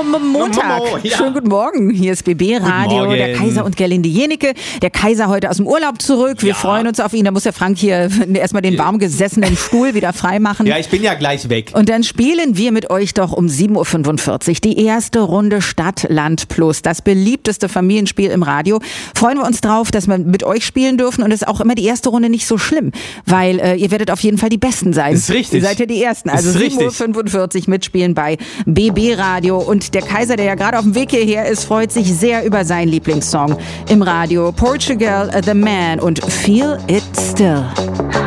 Montag. Ja. Schönen guten Morgen. Hier ist BB Radio, der Kaiser und Gerlinde Jenicke. Der Kaiser heute aus dem Urlaub zurück. Wir freuen uns auf ihn. Da muss der Frank hier erstmal den warm gesessenen Stuhl wieder freimachen. Ja, ich bin ja gleich weg. Und dann spielen wir mit euch doch um 7.45 Uhr die erste Runde Stadt, Land Plus. Das beliebteste Familienspiel im Radio. Freuen wir uns drauf, dass wir mit euch spielen dürfen. Und es ist auch immer die erste Runde nicht so schlimm, weil ihr werdet auf jeden Fall die Besten sein. Ist richtig. Ihr seid ja die Ersten. Also 7.45 Uhr mitspielen bei BB Radio. Und der Kaiser, der ja gerade auf dem Weg hierher ist, freut sich sehr über seinen Lieblingssong im Radio. Portugal, The Man und Feel It Still.